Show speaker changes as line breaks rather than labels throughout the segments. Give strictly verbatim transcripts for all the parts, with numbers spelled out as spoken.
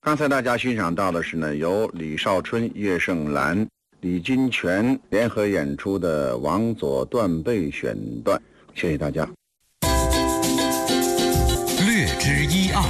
刚才大家欣赏到的是呢，由李少春、叶盛兰、李金泉联合演出的《王佐断背》选段。谢谢大家。
略知一二。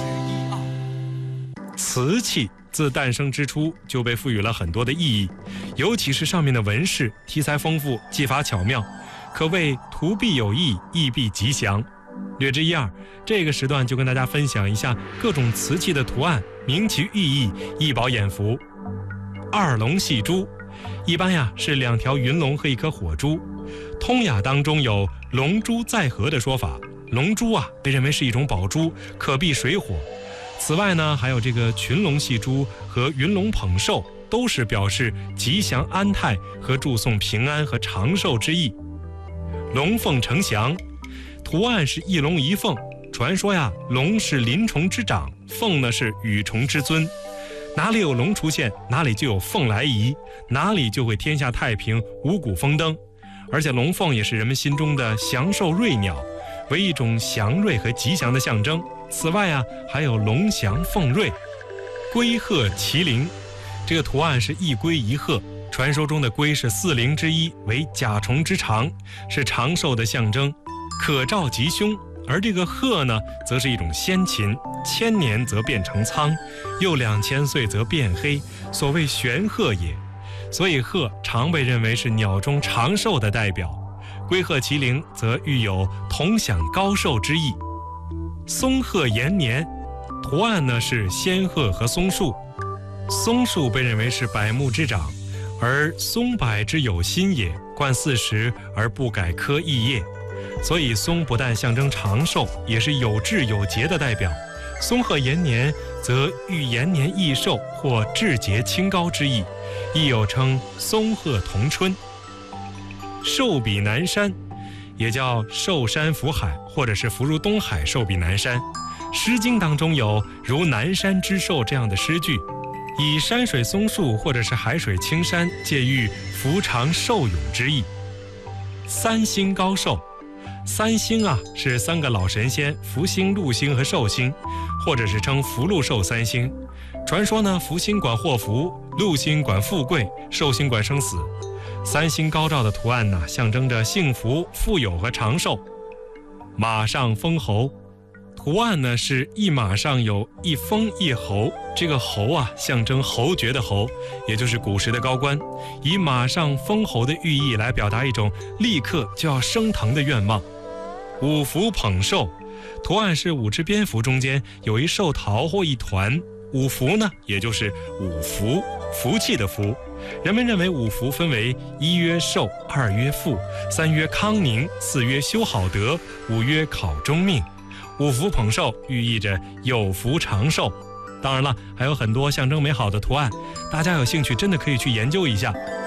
瓷器自诞生之初就被赋予了很多的意义，尤其是上面的纹饰，题材丰富，技法巧妙，可谓图必有意，意必吉祥。略知一二，这个时段就跟大家分享一下各种瓷器的图案，明其寓意，一饱眼福。二龙戏珠，一般呀是两条云龙和一颗火珠，通雅当中有龙珠载河的说法，龙珠啊被认为是一种宝珠，可避水火。此外呢，还有这个群龙戏珠和云龙捧寿，都是表示吉祥安泰和祝颂平安和长寿之意。龙凤呈祥，图案是一龙一凤，传说呀，龙是鳞虫之长，凤呢是羽虫之尊，哪里有龙出现，哪里就有凤来仪，哪里就会天下太平，五谷丰登。而且龙凤也是人们心中的祥寿瑞鸟，为一种祥瑞和吉祥的象征。此外啊，还有龙翔凤瑞。龟鹤麒麟，这个图案是一龟一鹤，传说中的龟是四灵之一，为甲虫之长，是长寿的象征，可兆吉凶。而这个鹤呢，则是一种先禽，千年则变成苍，又两千岁则变黑，所谓玄鹤也。所以鹤常被认为是鸟中长寿的代表，龟鹤麒麟则寓有同享高寿之意。松鹤延年，图案呢是仙鹤和松树，松树被认为是百木之长，而松柏之有心也，贯四时而不改科异业，所以松不但象征长寿，也是有志有节的代表。松鹤延年则寓延年益寿或志节清高之意，亦有称松鹤同春。寿比南山，也叫寿山福海，或者是福如东海，寿比南山。诗经当中有如南山之寿这样的诗句，以山水松树或者是海水青山借喻福长寿永之意。三星高寿，三星啊是三个老神仙，福星、禄星和寿星，或者是称福禄寿三星。传说呢，福星管祸福，禄星管富贵，寿星管生死。三星高照的图案呢，象征着幸福、富有和长寿。马上封侯，图案呢是一马上有一封一侯，这个侯啊象征侯爵的侯，也就是古时的高官，以马上封侯的寓意来表达一种立刻就要升腾的愿望。五福捧寿，图案是五只蝙蝠中间有一寿桃或一团，五福呢也就是五福，福气的福。人们认为五福分为一曰寿，二曰富，三曰康宁，四曰修好德，五曰考中命。五福捧寿寓意着有福长寿。当然了，还有很多象征美好的图案，大家有兴趣真的可以去研究一下。